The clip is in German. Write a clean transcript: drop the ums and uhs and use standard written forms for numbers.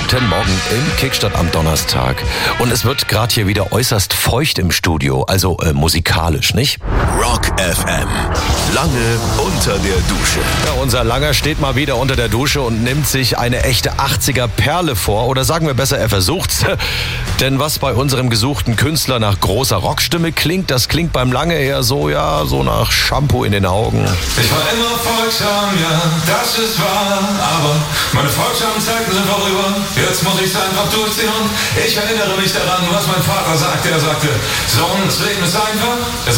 Guten Morgen im Kickstart am Donnerstag. Und es wird gerade hier wieder äußerst feucht im Studio, also musikalisch, nicht? Rock FM. Lange unter der Dusche. Ja, unser Langer steht mal wieder unter der Dusche und nimmt sich eine echte 80er-Perle vor. Oder sagen wir besser, er versucht's. Denn was bei unserem gesuchten Künstler nach großer Rockstimme klingt, das klingt beim Lange eher so, ja, so nach Shampoo in den Augen. Ich war immer folgsam, ja, das ist wahr. Aber meine folgsamen Zeiten sind vorüber. Jetzt muss ich's einfach durchziehen. Und ich erinnere mich daran, was mein Vater sagte. Er sagte, Sohn, das Leben ist einfach. Es